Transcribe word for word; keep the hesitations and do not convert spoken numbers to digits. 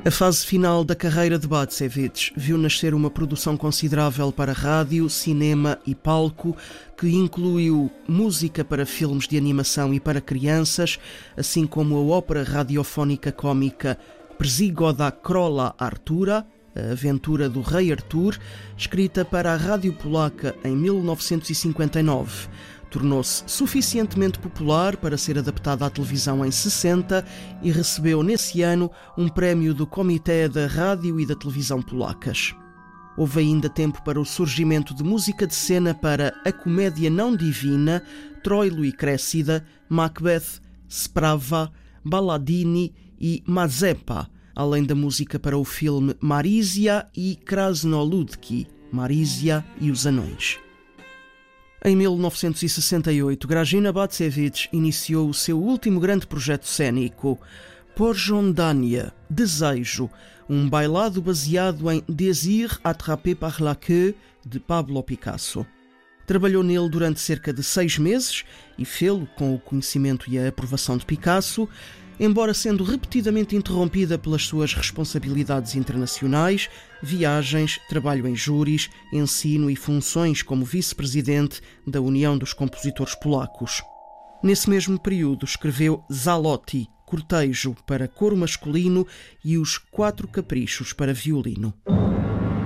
A fase final da carreira de Bacevich viu nascer uma produção considerável para rádio, cinema e palco, que incluiu música para filmes de animação e para crianças, assim como a ópera radiofónica cómica Przygoda Króla Artura, a aventura do rei Artur, escrita para a rádio polaca em mil novecentos e cinquenta e nove. Tornou-se suficientemente popular para ser adaptada à televisão em sessenta e recebeu nesse ano um prémio do Comitê da Rádio e da Televisão Polacas. Houve ainda tempo para o surgimento de música de cena para A Comédia Não Divina, Troilo e Cressida, Macbeth, Sprawa, Baladini e Mazepa, além da música para o filme Marizia e Krasnoludki, Marizia e os Anões. Em mil novecentos e sessenta e oito, Grażyna Bacevich iniciou o seu último grande projeto cênico, Pożądanie, Desejo, um bailado baseado em Désir attrapé par la queue, de Pablo Picasso. Trabalhou nele durante cerca de seis meses e fê-lo com o conhecimento e a aprovação de Picasso, embora sendo repetidamente interrompida pelas suas responsabilidades internacionais, viagens, trabalho em júris, ensino e funções como vice-presidente da União dos Compositores Polacos. Nesse mesmo período escreveu Zaloty, cortejo para coro masculino, e os Quatro Caprichos para violino.